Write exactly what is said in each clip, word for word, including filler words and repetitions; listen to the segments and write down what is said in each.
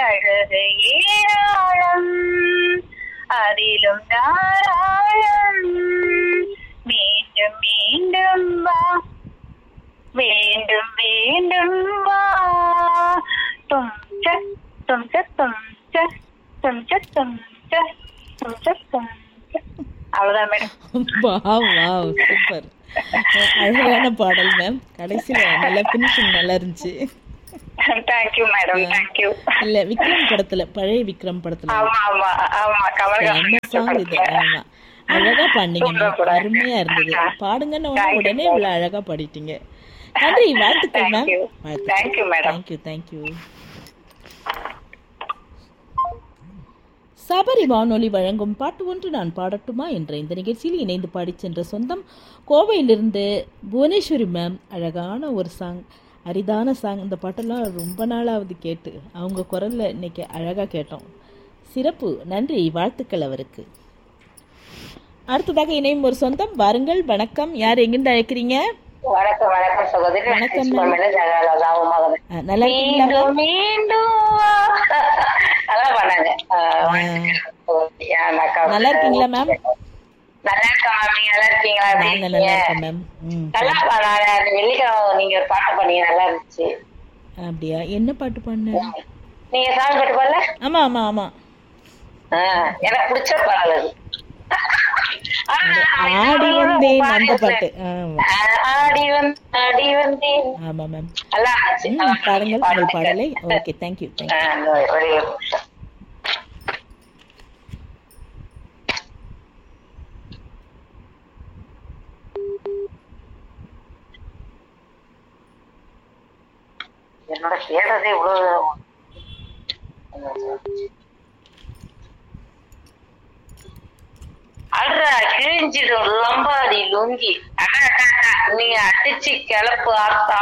அழகு ஏராளம், அதிலும் தாராளம். மீண்டும் மீண்டும் வா, வேண்டும் வேண்டும் வா. தும் ச தும் ச தும் ச தும் ச தும் ச தும் ச தும் ச. அவ்வளவுதான் மேடம். வாவ் வாவ் சூப்பர், அழகான பாடல் மேம். கடைசியில நல்ல ஃபினிஷிங் நல்லா இருந்துச்சு. Thank you madam, thank you. இல்ல விக்ரம் படத்துல, பழைய விக்ரம் படத்துல ஆமா ஆமா ஆமா என்ன கமலஹாசன் சாங் இது? ஆமா, அழகா பாடுனீங்க மேம், அருமையா இருந்தது. பாடுங்கன்னு உடனே உடனே இவ்வளவு அழகா பாடிட்டீங்க. நன்றி, வாழ்த்துக்கள் ma'am. Thank you madam. Thank you thank you. Sabari வானொலி வழங்கும் பாட்டு ஒன்று நான் பாடட்டுமா என்ற இந்த நிகழ்ச்சியில் இணைந்து பாடி சென்ற சொந்தம் கோவையிலிருந்து புவனேஸ்வரி மேம். அழகான ஒரு சாங், அரிதான சாங். இந்த பாட்டெல்லாம் ரொம்ப நாளாவது கேட்டு அவங்க குரல்ல இன்னைக்கு அழகாக கேட்டோம். சிறப்பு, நன்றி, வாழ்த்துக்கள் அவருக்கு. அடுத்ததாக இணையும் ஒரு சொந்தம், வாருங்கள். வணக்கம், யார் எங்கிருந்து அழைக்கிறீங்க? வணக்கம் வணக்கம் சகோதரி. வணக்கம். நல்லா நல்லா இருக்கீங்களா? மீண்டும் நல்லா பண்ணாங்க. நல்லா இருக்கீங்களா மேம்? நல்லா இருக்கா மேம், நீங்க நல்லா இருக்கீங்களா? நாங்க நல்லா இருக்கோம் மேம். ம், நல்லா வெள்ளிக்கிழமை நீங்க ஒரு பாட்டு பண்ணீங்க, நல்லா இருந்துச்சு. அப்படியா? என்ன பாட்டு பண்ண? நீங்க சாங் பாட்டு பண்ணல? ஆமா ஆமா ஆமா, எனக்கு பிடிச்ச பாடல் அது. ஆடி வந்தேன் அந்த பாட்டு. ஆடி வந்து ஆடி வந்தேன். ஆமா மேம். நல்லா பாருங்கள் உங்கள் பாடலை. Okay, thank you thank you. என்னோட கேட்டதே இவ்வளவு அல்றா கிழிஞ்சிடும் லம்பாடி லுங்கி. நீங்க அடிச்சு கிளப்பு ஆத்தா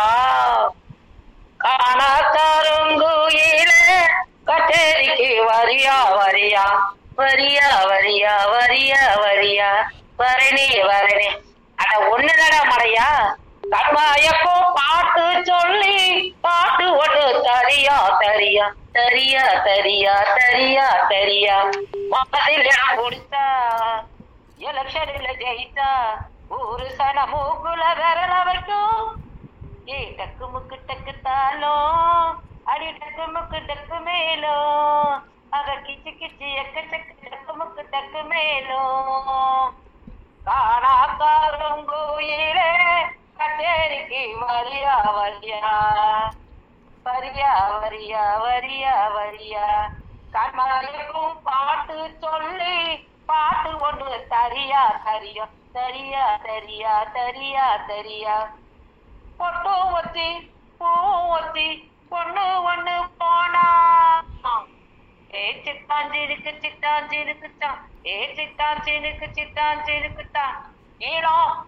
காணாக்காரங்குயில கச்சேரிக்கு வரியா வரியா வரியா வரியா வரியா வரியா வரனே வரனே. அட ஒண்ணுதடா மடையா, கண்மாயப்போ பாட்டு சொல்லி பாட்டு ஒட்டு தரியா தரியா தரியா தரியா தரியா தரியா. மனதில் இடம் கொடுத்தா எலெக்ஷன்ல ஜெயித்தா ஒரு சன மூக்குல விரல வைக்கும். ஏ டக்கு முக்கு டக்கு தாலும் அடி டக்கு முக்கு டக்கு மேலும் அக கிச்சு கிச்சு எக்க சக்கு டக்கு முக்கு டக்கு மேலும் காணாக்காரங்கோயிலே கச்சேரிக்கு வரியா வரியா வரியா வரியா வரியா வரியா. கண்மாருக்கும் பாட்டு சொல்லி பாட்டு ஒன்று தரியா தரியா தரியா தரியா தரியா தரியா. பொட்டு ஒத்தி பூ ஒத்தி பொண்ணு ஒண்ணு போனா ஏ சிட்டாஞ்சிருக்கு சிட்டாஞ்சிருக்குச்சான் ஏ சிட்டாஞ்சிருக்கு சிட்டாஞ்சிருக்குச்சான். நீளம்